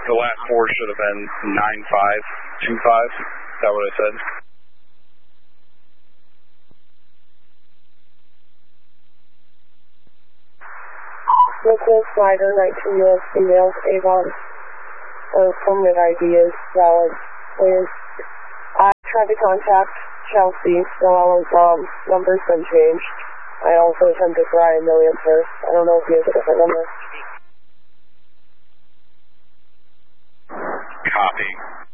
The last four should have been 9525. Is that what I said? Local Slider, 19 US female, Avon. Permanent ID is valid. Please. I tried to contact Chelsea, so number's been changed. I also attempted Brian, no answer. I don't know if he has a different number. Copy.